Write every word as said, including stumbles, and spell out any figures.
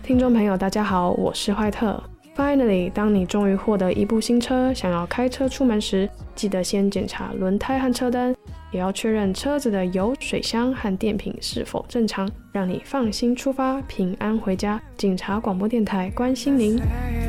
听众朋友大家好，我是坏特。 Finally， 当你终于获得一部新车，想要开车出门时，记得先检查轮胎和车灯，也要确认车子的油、水箱和电瓶是否正常，让你放心出发，平安回家。警察广播电台关心您。